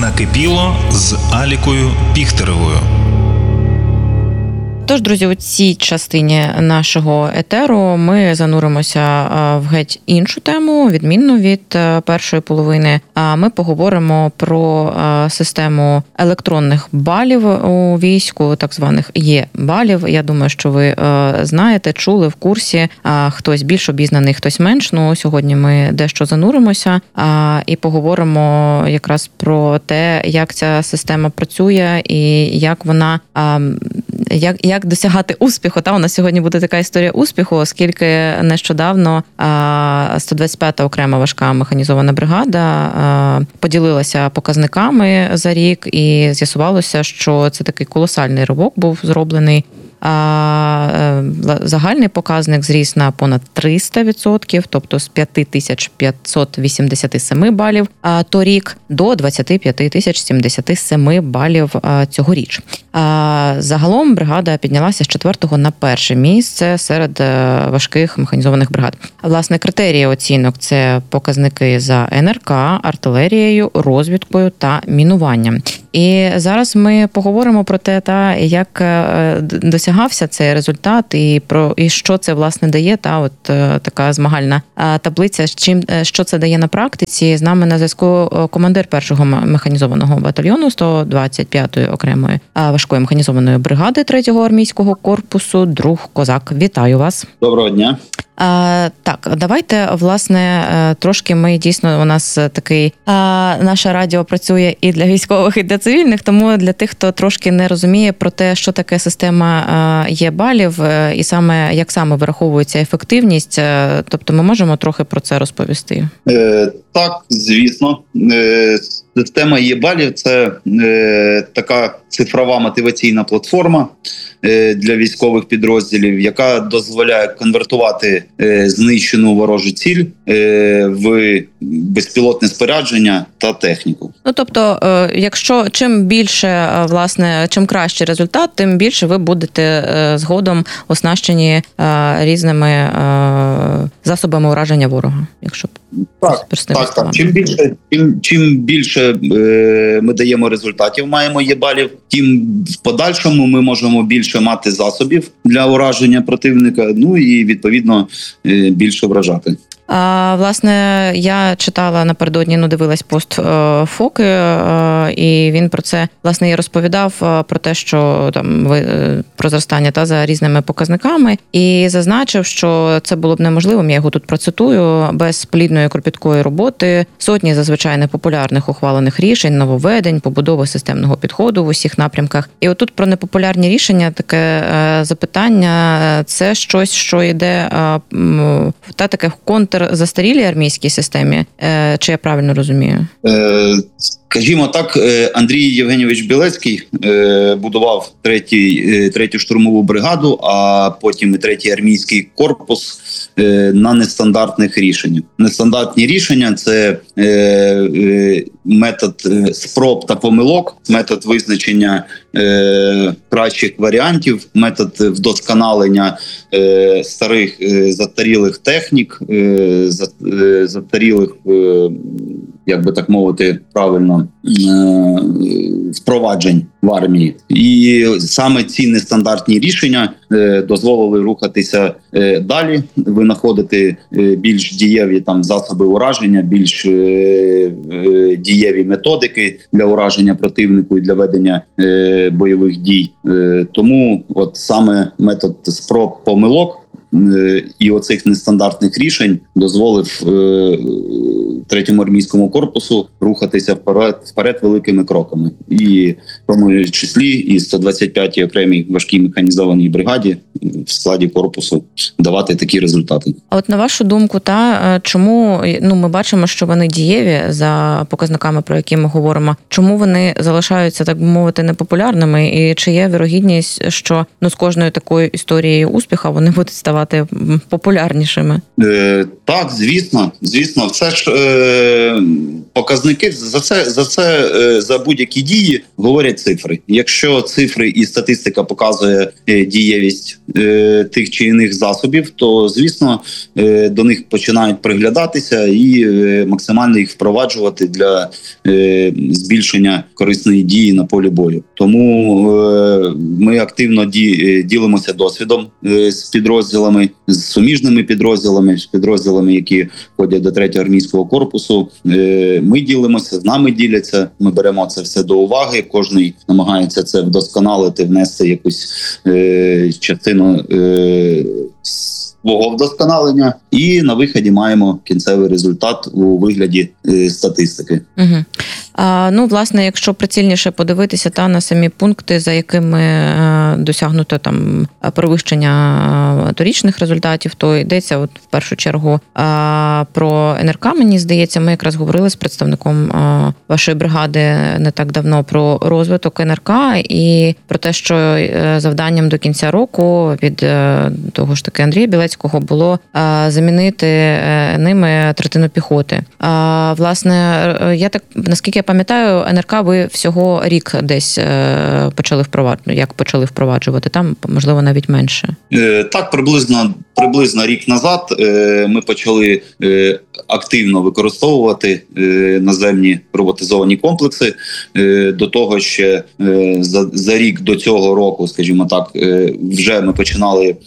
Накипіло з Алікою Піхтеревою. Тож, друзі, у цій частині нашого етеру ми зануримося в геть іншу тему, відмінну від першої половини. Ми поговоримо про систему електронних балів у війську, так званих Є-балів. Я думаю, що ви знаєте, чули, в курсі. Хтось більш обізнаний, хтось менш. Ну, сьогодні ми дещо зануримося і поговоримо якраз про те, як ця система працює і як вона... Як досягати успіху? У нас сьогодні буде така історія успіху, оскільки нещодавно 125-та окрема важка механізована бригада поділилася показниками за рік і з'ясувалося, що це такий колосальний ривок був зроблений. Загальний показник зріс на понад 300%, тобто з 5587 балів торік до 25077 балів цьогоріч. Загалом бригада піднялася з 4-го на 1-е місце серед важких механізованих бригад. Власне, критерії оцінок – це показники за НРК, артилерією, розвідкою та мінуванням. І зараз ми поговоримо про те, як досягався цей результат і що це, власне, дає, така змагальна таблиця, що це дає на практиці. З нами на зв'язку командир 1-го механізованого батальйону 125-ї окремої важкої механізованої бригади 3-го армійського корпусу, друг Козак. Вітаю вас. Доброго дня. Так, давайте, власне, трошки ми дійсно, у нас такий, наше радіо працює і для військових, і для цивільних, тому для тих, хто трошки не розуміє про те, що таке система Є-балів і як саме вираховується ефективність, тобто ми можемо трохи про це розповісти? Так, звісно. Система Є-балів – це така цифрова мотиваційна платформа для військових підрозділів, яка дозволяє конвертувати знищену ворожу ціль в безпілотне спорядження та техніку. Ну, тобто, якщо чим більше, власне, чим кращий результат, тим більше ви будете згодом оснащені різними засобами ураження ворога, якщо так. Чим більше ми даємо результатів, маємо Є-балів, тим в подальшому ми можемо більше мати засобів для ураження противника, ну і відповідно більше вражати. Власне, я читала напередодні, дивилась пост Фоки, і він про це, власне, і розповідав про те, що там про зростання за різними показниками, і зазначив, що це було б неможливим, я його тут процитую, без плідної кропіткої роботи, сотні зазвичай непопулярних ухвалених рішень, нововведень, побудови системного підходу в усіх напрямках. І отут про непопулярні рішення таке запитання, це щось, що йде таке в застарілій армійській системі, чи я правильно розумію? Скажімо так, Андрій Євгенійович Білецький будував третю штурмову бригаду, а потім і 3-й армійський корпус на нестандартних рішеннях. Нестандартні рішення – це метод спроб та помилок, метод визначення кращих варіантів, метод вдосконалення старих застарілих технік, застарілих, як би так мовити, правильно, впроваджень в армії. І саме ці нестандартні рішення дозволили рухатися далі, винаходити більш дієві засоби ураження, більш дієві методики для ураження противнику і для ведення бойових дій. Тому от саме метод спроб помилок і оцих нестандартних рішень дозволив 3-му армійському корпусу рухатися вперед великими кроками. І в тому числі і 125-й окремій важкій механізованій бригаді в складі корпусу давати такі результати. А от на вашу думку, чому ми бачимо, що вони дієві за показниками, про які ми говоримо, чому вони залишаються, так би мовити, непопулярними, і чи є вірогідність, що з кожною такою історією успіху вони будуть ставати стати популярнішими? Так, звісно. Все ж показники за будь-які дії говорять цифри. Якщо цифри і статистика показує дієвість тих чи інших засобів, то, звісно, до них починають приглядатися і максимально їх впроваджувати для збільшення корисної дії на полі бою. Тому ми активно ділимося досвідом з підрозділами, з суміжними підрозділами, з підрозділами, які входять до 3-го армійського корпусу. Ми ділимося, з нами діляться, ми беремо це все до уваги, кожен намагається це вдосконалити, внести якусь частину свого вдосконалення, і на виході маємо кінцевий результат у вигляді статистики. Угу. Власне, якщо прицільніше подивитися на самі пункти, за якими досягнуто там перевищення торічних результатів, то йдеться в першу чергу про НРК. Мені здається, ми якраз говорили з представником вашої бригади не так давно про розвиток НРК і про те, що завданням до кінця року від того ж таки Андрія Білецького було замінити ними третину піхоти. Власне, я так, наскільки я пам'ятаю, НРК ви всього рік десь почали впроваджувати, там, можливо, навіть менше. Так, приблизно рік назад ми почали активно використовувати наземні роботизовані комплекси. До того ще за рік до цього року, скажімо так, вже ми починали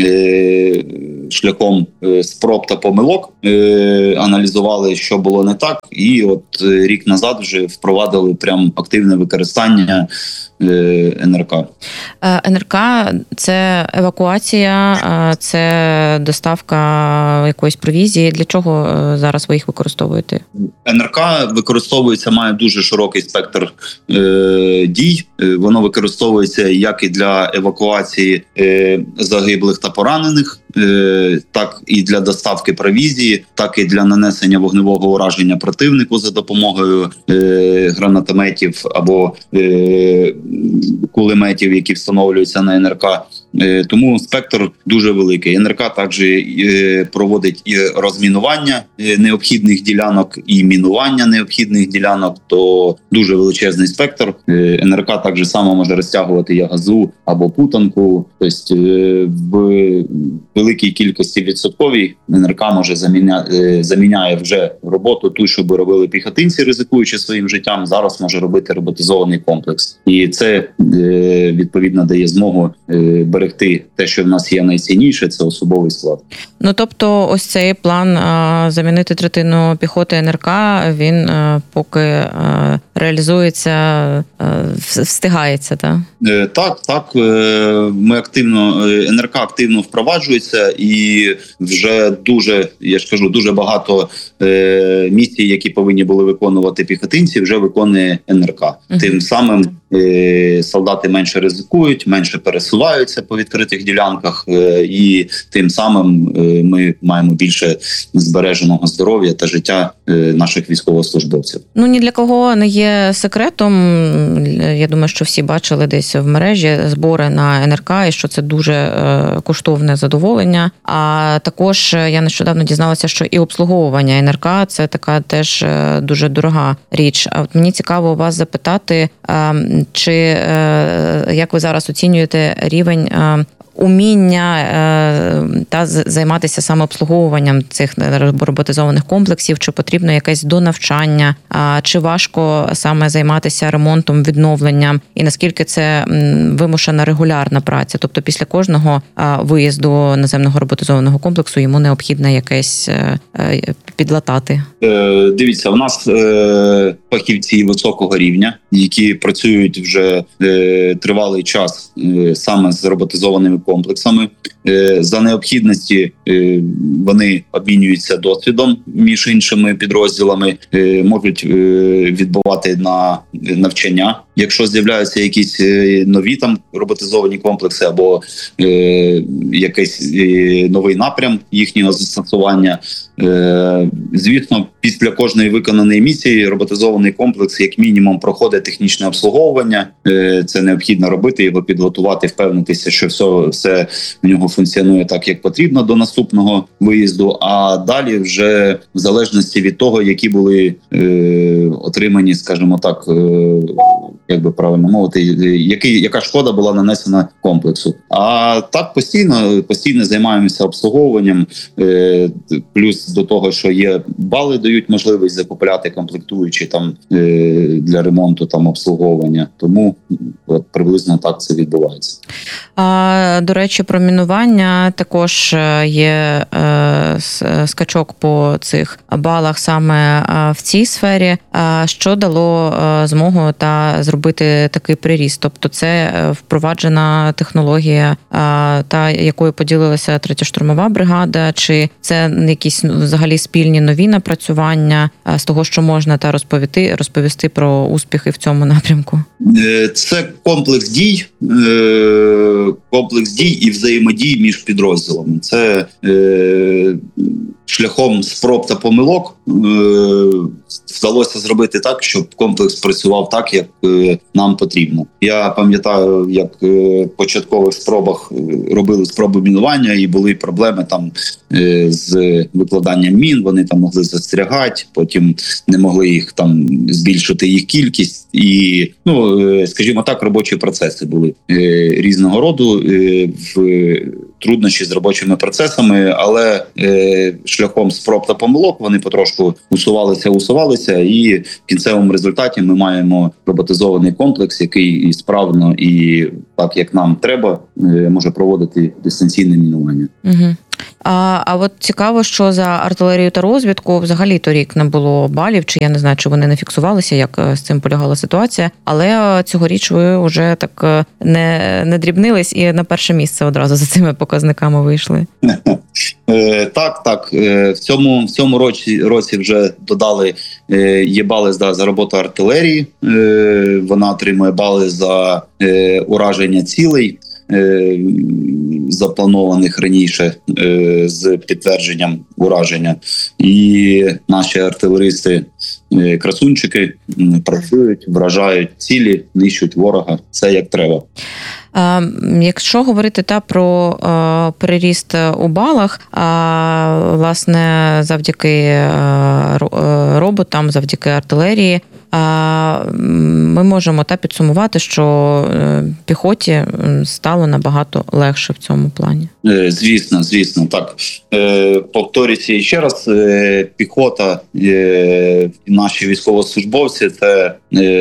шляхом спроб та помилок, аналізували, що було не так, і от рік назад вже впровадили прям активне використання НРК. НРК – це евакуація, це доставка якоїсь провізії. Для чого зараз ви їх використовуєте? НРК використовується, має дуже широкий спектр дій. Воно використовується як і для евакуації загиблих та поранених, так і для доставки провізії, так і для нанесення вогневого ураження противнику за допомогою гранатометів або кулеметів, які встановлюються на НРК. Тому спектр дуже великий. НРК також проводить і розмінування необхідних ділянок, і мінування необхідних ділянок, то дуже величезний спектр. НРК також само може розтягувати ягазу або путанку. Тобто в великій кількості відсотковій НРК може заміняє вже роботу ту, що би робили піхотинці, ризикуючи своїм життям, зараз може робити роботизований комплекс. І це відповідно дає змогу берегти те, що в нас є найцінніше, це особовий склад. Тобто ось цей план замінити третину піхоти НРК, він поки реалізується, встигається, так? Так. Ми активно, НРК активно впроваджується, і вже дуже багато місій, які повинні були виконувати піхотинці, вже виконує НРК. Тим самим солдати менше ризикують, менше пересуваються по відкритих ділянках, і тим самим ми маємо більше збереженого здоров'я та життя наших військовослужбовців. Ні для кого не є секретом, я думаю, що всі бачили десь в мережі збори на НРК, і що це дуже коштовне задоволення. А також я нещодавно дізналася, що і обслуговування НРК – це така теж дуже дорога річ. А от мені цікаво вас запитати, чи як ви зараз оцінюєте рівень уміння та займатися саме обслуговуванням цих роботизованих комплексів, чи потрібно якесь донавчання, чи важко саме займатися ремонтом, відновленням, і наскільки це вимушена регулярна праця? Тобто після кожного виїзду наземного роботизованого комплексу йому необхідно якесь підлатати? Дивіться, у нас фахівці високого рівня, які працюють вже тривалий час саме з роботизованими комплексами. За необхідності вони обмінюються досвідом між іншими підрозділами, можуть відбувати на навчання. Якщо з'являються якісь нові там роботизовані комплекси або якийсь новий напрям їхнього застосування, звісно, після кожної виконаної місії роботизований комплекс як мінімум проходить технічне обслуговування. Це необхідно робити, його підготувати, впевнитися, що все в нього функціонує так, як потрібно до наступного виїзду. А далі вже в залежності від того, які були отримані, скажімо так, як би правильно мовити, яка шкода була нанесена комплексу. А так постійно займаємося обслуговуванням, плюс до того, що є бали, дають можливість закупляти комплектуючі там для ремонту, там обслуговування. Тому от приблизно так це відбувається. До речі, про мінування також є скачок по цих балах саме в цій сфері. Що дало змогу зробити такий приріст? Тобто це впроваджена технологія, та якою поділилася 3-я штурмова бригада, чи це якісь взагалі спільні нові напрацювання з того, що можна розповісти про успіхи в цьому напрямку? Це комплекс дій і взаємодій між підрозділами. Це шляхом спроб та помилок вдалося зробити так, щоб комплекс працював так, як нам потрібно. Я пам'ятаю, як в початкових спробах робили спроби мінування, і були проблеми там з викладанням мін, вони там могли застрягати, потім не могли їх там збільшити їх кількість. І, скажімо так, робочі процеси були різного роду, труднощі з робочими процесами, але шляхом спроб та помилок вони потрошку усувалися, і в кінцевому результаті ми маємо роботизований комплекс, який і справно, і так, як нам треба, може проводити дистанційне мінування. Угу. А от цікаво, що за артилерію та розвідку взагалі торік не було балів, чи я не знаю, чи вони не фіксувалися, як з цим полягала ситуація, але цьогоріч ви вже так не дрібнились і на перше місце одразу за цими показниками вийшли. Так. В цьому році вже додали, є бали за роботу артилерії, вона отримує бали за ураження цілей, запланованих раніше з підтвердженням ураження. І наші артилеристи, красунчики, працюють, вражають цілі, нищуть ворога. Все як треба. Якщо говорити про переріст у балах, власне, завдяки роботам, завдяки артилерії, ми можемо підсумувати, що піхоті стало набагато легше в цьому плані. Звісно, так. Повторюся ще раз, піхота, наші військовослужбовці – це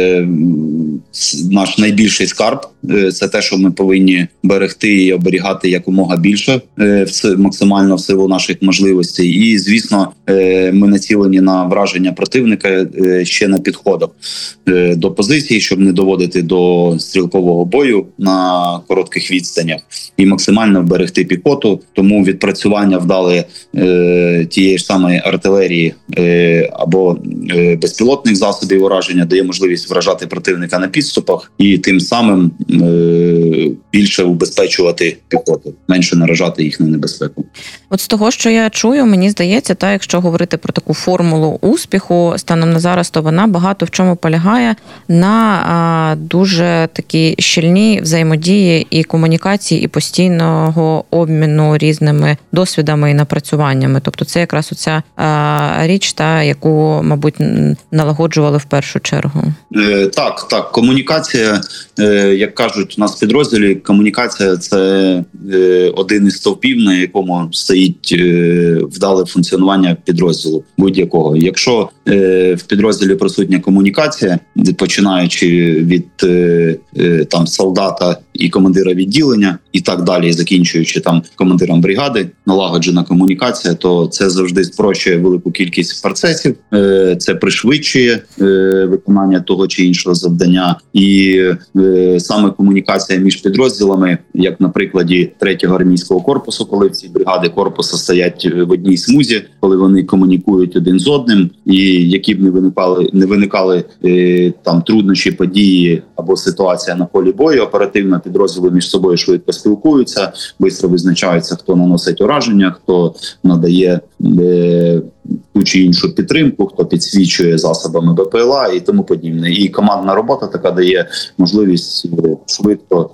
наш найбільший скарб. Це те, що ми повинні берегти і оберігати якомога більше, максимально в силу наших можливостей. І, звісно, ми націлені на враження противника ще на підходах до позицій, щоб не доводити до стрілкового бою на коротких відстанях і максимально вберегти піхоту. Тому відпрацювання вдали тієї ж самої артилерії або безпілотних засобів ураження дає можливість вражати противника на підступах і тим самим більше убезпечувати піхоту, менше наражати їх на небезпеку. От з того, що я чую, мені здається, якщо говорити про таку формулу успіху станом на зараз, то вона багато в чому полягає на дуже такі щільні взаємодії і комунікації, і постійного обміну різними досвідами і напрацюваннями. Тобто це якраз оця річ, яку, мабуть, налагоджували в першу чергу. Так. Комунікація, як кажуть у нас в підрозділі, комунікація – це один із стовпів, на якому стоїть вдале функціонування підрозділу будь-якого. Якщо в підрозділі присутня комунікація, починаючи від солдата і командира відділення, і так далі, закінчуючи командиром бригади, налагоджена комунікація, то це завжди спрощує велику кількість процесів, це пришвидшує виконання того чи іншого завдання. І саме комунікація між підрозділами, як на прикладі 3-го армійського корпусу, коли всі бригади корпусу стоять в одній смузі, коли вони комунікують один з одним, і які б не виникали труднощі, події або ситуація на полі бою, оперативно підрозділи між собою швидко спілкуються, швидко визначаються, хто наносить ураження, хто надає ту чи іншу підтримку, хто підсвічує засобами БПЛА і тому подібне. І командна робота така дає можливість швидко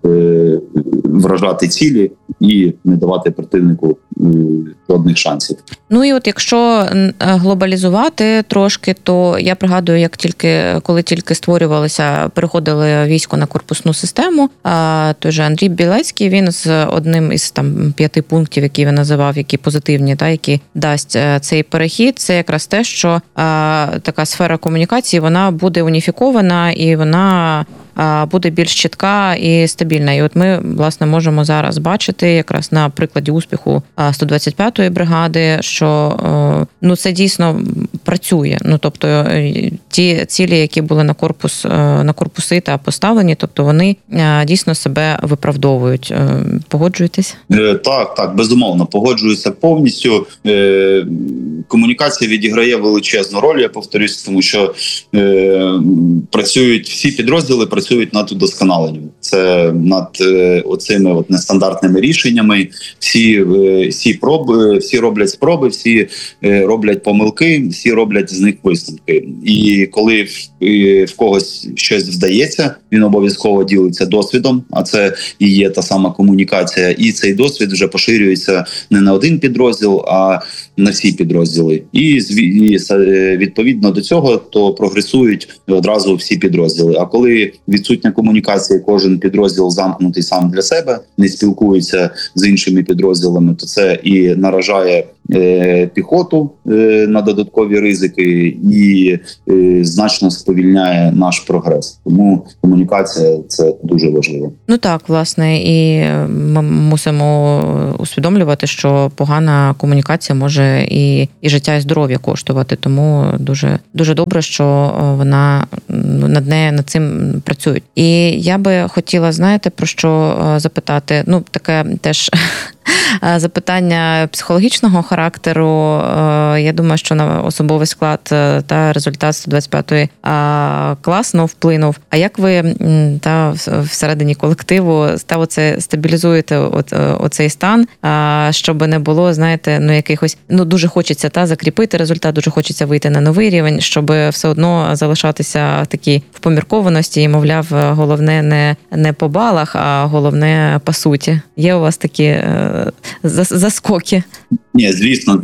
вражати цілі і не давати противнику жодних шансів. Ну і от якщо глобалізувати трошки, то я пригадую, коли тільки створювалося, переходили військо на корпусну систему, той же Андрій Білецький, він з одним із 5 пунктів, які він називав, які позитивні, які дасть цей перехід, це якраз те, що така сфера комунікації, вона буде уніфікована і вона буде більш чітка і стабільна. І от ми, власне, можемо зараз бачити якраз на прикладі успіху 125-ї бригади, що це дійсно працює. Тобто ті цілі, які були на корпуси та поставлені, тобто вони дійсно себе виправдовують. Погоджуєтесь? Так, безумовно, погоджуюся повністю. Комунікація відіграє величезну роль, я повторюсь, тому що працюють всі підрозділи, працюють над удосконаленням. Це над оцими нестандартними рішеннями. Всі роблять спроби, всі роблять помилки, всі роблять з них висновки. І коли в когось щось вдається, він обов'язково ділиться досвідом, а це і є та сама комунікація. І цей досвід вже поширюється не на один підрозділ, а на всі підрозділи. І відповідно до цього то прогресують одразу всі підрозділи. А коли відсутня комунікація, кожен підрозділ замкнутий сам для себе, не спілкується з іншими підрозділами, то це і наражає піхоту на додаткові ризики і значно сповільняє наш прогрес. Тому комунікація – це дуже важливо. Так, власне, і ми мусимо усвідомлювати, що погана комунікація може і життя, і здоров'я коштувати. Тому дуже, дуже добре, що вона над цим працюють. І я би хотіла, знаєте, про що запитати? Таке теж запитання психологічного характеру. Я думаю, що на особовий склад та результат 125-ї класно вплинув. А як ви всередині колективу стабілізуєте оцей стан, щоб не було, знаєте, якихось, дуже хочеться закріпити результат, дуже хочеться вийти на новий рівень, щоб все одно залишатися такі в поміркованості і, мовляв, головне не по балах, а головне по суті. Є у вас такі заскоки? Ні, звісно.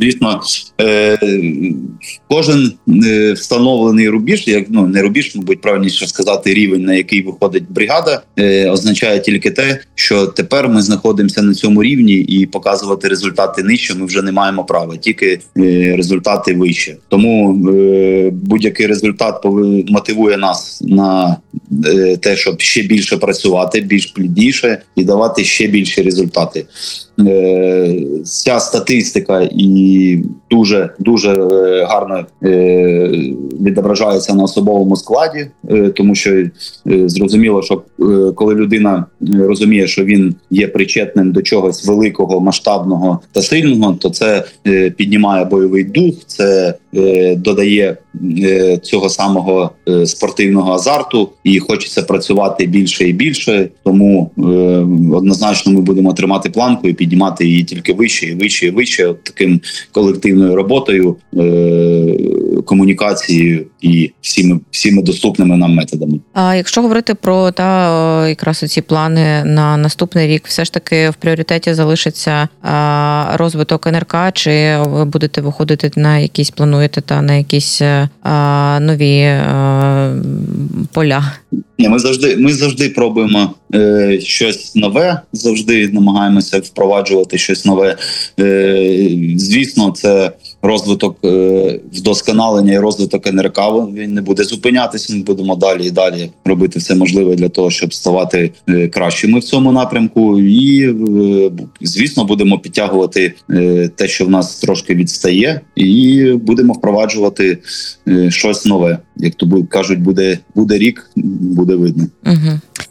Кожен встановлений рубіж, не рубіж, мабуть, правильніше сказати, рівень, на який виходить бригада, означає тільки те, що тепер ми знаходимося на цьому рівні і показувати результати нижче ми вже не маємо права, тільки результати вище. Тому будь-який результат мотивує нас на те, щоб ще більше працювати, більш плідніше і давати ще більші результати. Ця статистика і дуже гарно відображається на особовому складі, тому що зрозуміло, що коли людина розуміє, що він є причетним до чогось великого, масштабного та сильного, то це піднімає бойовий дух, це додає цього самого спортивного азарту і хочеться працювати більше і більше, тому однозначно ми будемо тримати планку і піднімати її тільки вище і вище і вище, от таким колективною роботою, комунікацією і всіми доступними нам методами. А якщо говорити про якраз ці плани на наступний рік, все ж таки в пріоритеті залишиться розвиток НРК, чи ви будете виходити плануєте на якісь нові поля? Ні, ми завжди пробуємо щось нове, завжди намагаємося впроваджувати щось нове. Звісно, це розвиток вдосконалення і розвиток НРК, він не буде зупинятися, ми будемо далі і далі робити все можливе для того, щоб ставати кращими в цьому напрямку. І, звісно, будемо підтягувати те, що в нас трошки відстає, і будемо впроваджувати щось нове. Як то кажуть, буде рік, буде видно. Угу.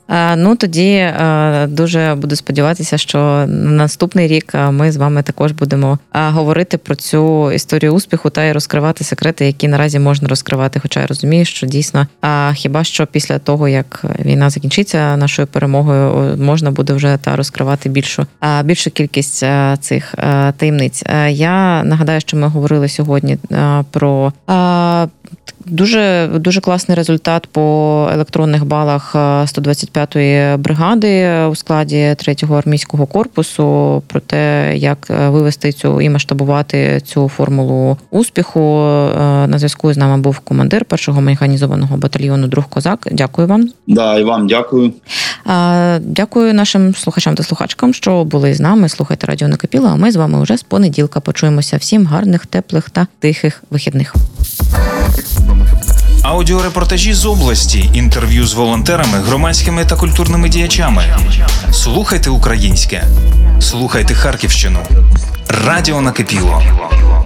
Тоді дуже буду сподіватися, що на наступний рік ми з вами також будемо говорити про цю історію успіху та й розкривати секрети, які наразі можна розкривати. Хоча я розумію, що дійсно хіба що після того, як війна закінчиться нашою перемогою, можна буде вже розкривати більшу кількість цих таємниць. Я нагадаю, що ми говорили сьогодні про дуже класний результат по електронних балах 125-ї бригади у складі 3-го армійського корпусу, про те, як вивести цю і масштабувати цю формулу успіху. На зв'язку з нами був командир 1-го механізованого батальйону «Друг Козак». Дякую вам. Да, і вам дякую. Дякую нашим слухачам та слухачкам, що були з нами. Слухайте Радіо Накипіло, а ми з вами вже з понеділка почуємося. Всім гарних, теплих та тихих вихідних. Аудіорепортажі з області, інтерв'ю з волонтерами, громадськими та культурними діячами. Слухайте українське. Слухайте Харківщину. Радіо Накипіло.